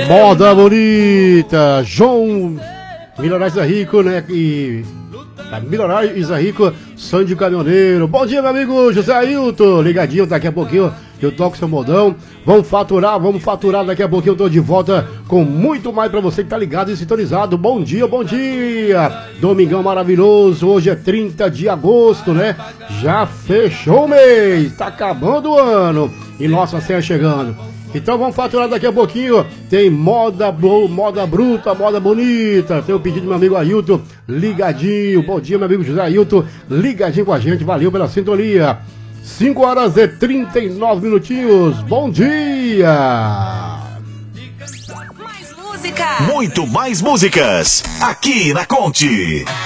Moda bonita, João Milionário Zé Rico, né? E Milionário e Zé Rico, Sandy Caminhoneiro. Bom dia, meu amigo José Ailton. Ligadinho, daqui a pouquinho eu toco seu modão. Vamos faturar. Daqui a pouquinho eu tô de volta com muito mais pra você que tá ligado e sintonizado. Bom dia, bom dia. Domingão maravilhoso. Hoje é 30 de agosto, né? Já fechou o mês. Tá acabando o ano. E nossa Senhora chegando. Então vamos faturar daqui a pouquinho. Tem moda bruta, moda bonita. Tem o pedido do meu amigo Ailton, ligadinho. Bom dia, meu amigo José Ailton, ligadinho com a gente. Valeu pela sintonia. 5h39 minutinhos. Bom dia. Mais música. Muito mais músicas. Aqui na Conte.